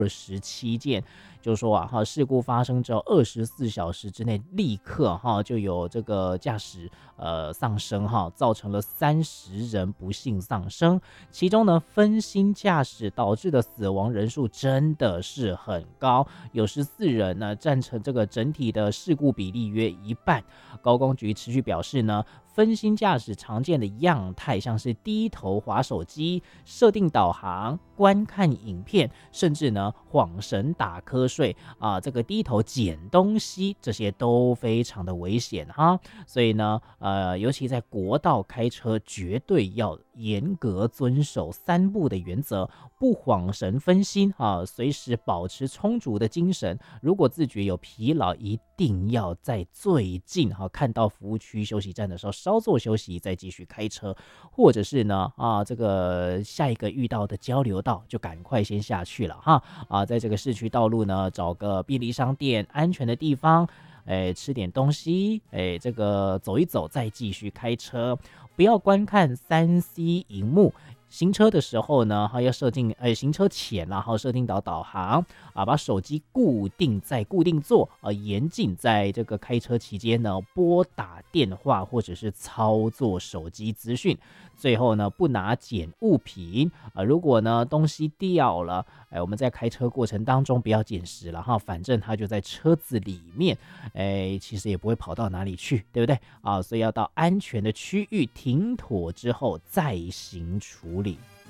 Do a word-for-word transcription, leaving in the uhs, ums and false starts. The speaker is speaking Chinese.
十七件，就是说啊，哈，事故发生之后二十四小时之内，立刻哈就有这个驾驶呃丧生哈，造成了三十人不幸丧生，其中呢分心驾驶导致的死亡人数真的是很高，有十四人呢，占成这个整体的事故比例约一半。高工局持续表示呢，分心驾驶常见的样态像是低头滑手机、设定导航、观看影片，甚至呢晃神打瞌睡啊、这个低头捡东西，这些都非常的危险哈。所以呢，呃，尤其在国道开车，绝对要严格遵守三不的原则，不晃神分心啊，随时保持充足的精神。如果自觉有疲劳，一定要在最近哈、看到服务区休息站的时候稍作休息，再继续开车，或者是呢啊这个下一个遇到的交流道就赶快先下去了哈啊，在这个市区道路呢找个便利商店安全的地方。哎，吃点东西，哎，这个走一走，再继续开车，不要观看三 C 荧幕。行车的时候呢，还要设定，哎，行车前然后设定导导航啊，把手机固定在固定座啊，严禁在这个开车期间呢拨打电话或者是操作手机资讯。最后呢，不拿捡物品啊，如果呢东西掉了，哎，我们在开车过程当中不要捡拾了哈，反正它就在车子里面，哎，其实也不会跑到哪里去，对不对啊？所以要到安全的区域停妥之后再行处理。